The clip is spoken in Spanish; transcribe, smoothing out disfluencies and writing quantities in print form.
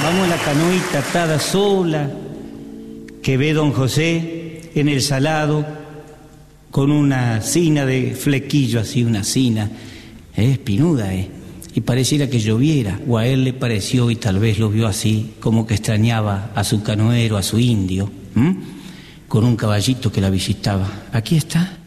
Vamos a la canoita atada sola, que ve don José en el salado, con una cina de flequillo, así una cina, espinuda, y pareciera que lloviera, o a él le pareció y tal vez lo vio así, como que extrañaba a su canoero, a su indio, con un caballito que la visitaba. Aquí está.